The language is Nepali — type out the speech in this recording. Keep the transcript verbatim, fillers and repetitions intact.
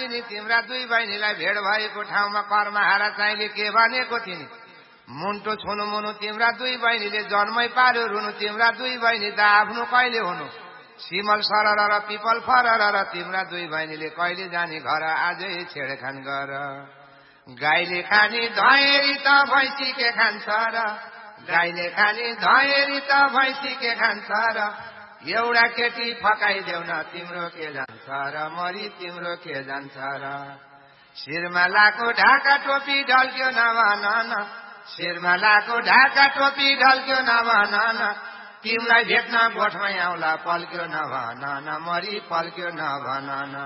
दिने तिम्रा दुई बहिनीलाई भेट भएको ठाउँमा कर्महारा चाहिँले के भनेको थिइन् मुन्टो छुनु मुनु तिम्रा दुई बहिनीले जन्मै पार्यो रुनु तिम्रा दुई बहिनी त आफ्नो कहिले हुनु सिमल सरर र पिपल फरर र तिम्रा दुई बहिनीले कहिले जाने घर आजै छेडखान गर गाईले खाने धएरी त भैँसी के खान्छ र गाईले खाने धएरी त भैँसी के खान्छ र एउटा केटी फकाइदेऊ न तिम्रो के जान्छ र मरी तिम्रो के जान्छ र शिरमा लाको ढाका टोपी ढल्क्यो नभन न शिरमा लाको ढाका टोपी ढल्क्यो नभन न तिमीलाई भेट्न गोठमै आउला पल्क्यो नभन न मरी पल्क्यो नभन न